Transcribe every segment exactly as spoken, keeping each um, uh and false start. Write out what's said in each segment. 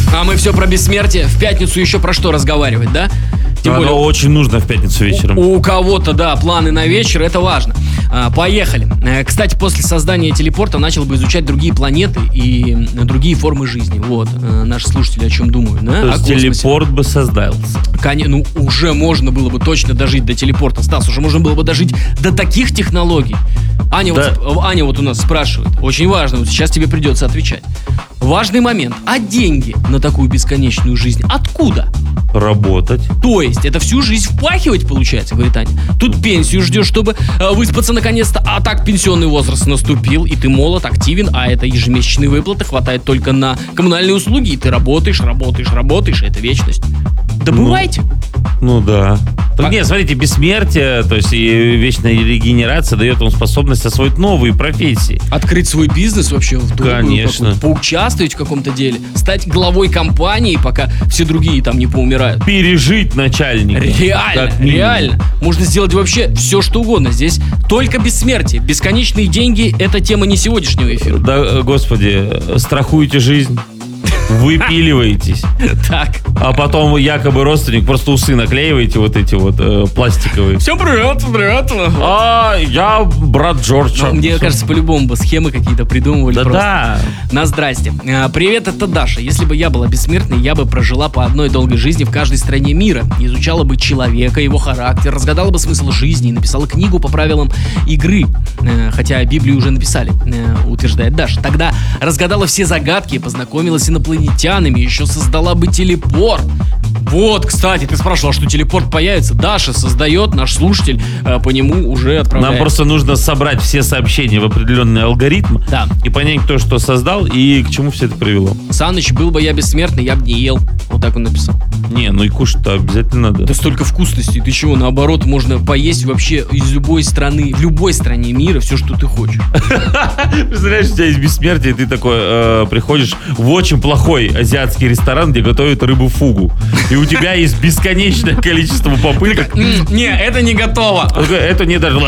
А мы все про бессмертие. В пятницу еще про что разговаривать, да? Тем более, оно очень нужно в пятницу вечером. У, у кого-то, да, планы на вечер, это важно. А, поехали. А, кстати, после создания телепорта начал бы изучать другие планеты и другие формы жизни. Вот, а, наши слушатели о чем думают, да? То есть телепорт бы создался. Конечно, ну уже можно было бы точно дожить до телепорта. Стас, уже можно было бы дожить до таких технологий. Аня, да. вот, Аня вот у нас спрашивает. Очень важно, вот сейчас тебе придется отвечать. Важный момент. А деньги на такую бесконечную жизнь откуда? Работать. То есть, это всю жизнь впахивать, получается, говорит Аня. Тут пенсию ждешь, чтобы э, выспаться наконец-то. А так пенсионный возраст наступил, и ты молод, активен, а это ежемесячные выплаты хватает только на коммунальные услуги. И ты работаешь, работаешь, работаешь, и это вечность. Добывайте. Ну, ну да. Так а... нет, смотрите, бессмертие, то есть и вечная регенерация дает вам способность освоить новые профессии. Открыть свой бизнес вообще в другую. Конечно. Поучаствовать в каком-то деле. Стать главой компании, пока все другие там не поумирают. Пережить начальника. Реально, реально. Можно сделать вообще все, что угодно. Здесь только бессмертие. Бесконечные деньги — это тема не сегодняшнего эфира. Да, господи, страхуете жизнь. Выпиливаетесь. Так. А потом якобы родственник, просто усы наклеиваете вот эти вот э, пластиковые. Всем привет, привет. А, я брат Джорджа. Ну, мне кажется, по-любому бы схемы какие-то придумывали. Да, просто. Да. На здрасте. Привет, это Даша. Если бы я была бессмертной, я бы прожила по одной долгой жизни в каждой стране мира. Изучала бы человека, его характер, разгадала бы смысл жизни и написала книгу по правилам игры. Хотя Библию уже написали, утверждает Даша. Тогда разгадала все загадки, познакомилась с инопланетянами, еще создала бы телепорт. Вот, кстати, ты спрашивал, что телепорт появится. Даша создает, наш слушатель по нему уже отправляет. Нам просто нужно собрать все сообщения в определенный алгоритм, да. И понять, кто что создал и к чему все это привело. Саныч, был бы я бессмертный, я бы не ел. Вот так он написал. Не, ну и кушать-то обязательно надо. Да столько вкусностей. Ты чего, наоборот, можно поесть вообще из любой страны, в любой стране мира все, что ты хочешь. Представляешь, у тебя есть бессмертие, и ты такой э, приходишь в очень плохой азиатский ресторан, где готовят рыбу фугу. И у тебя есть бесконечное количество попыток. Не, это не готово. Это не даже...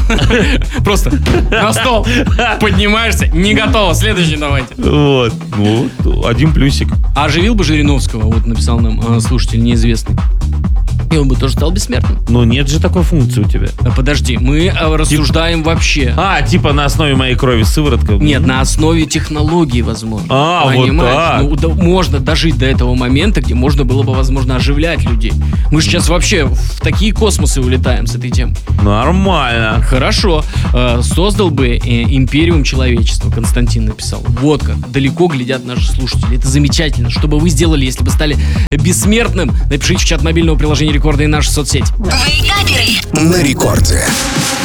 Просто на стол поднимаешься, не готово. Следующий давайте. Вот. Ну, один плюсик. А оживил бы Жириновского, вот написал нам слушатель неизвестный. И он бы тоже стал бессмертным. Но нет же такой функции у тебя. Подожди, мы рассуждаем Тип... вообще. А, типа на основе моей крови сыворотка? Нет, на основе технологии, возможно. А, понимаешь? вот так. Ну, да, можно дожить до этого момента, где можно было бы, возможно, оживлять людей. Мы же сейчас вообще в такие космосы улетаем с этой темой. Нормально. Хорошо. Создал бы империум человечества, Константин написал. Вот как. Далеко глядят наши слушатели. Это замечательно. Что бы вы сделали, если бы стали бессмертным? Напишите в чат мобильного приложения Рекорда и наши соцсети. На рекорде.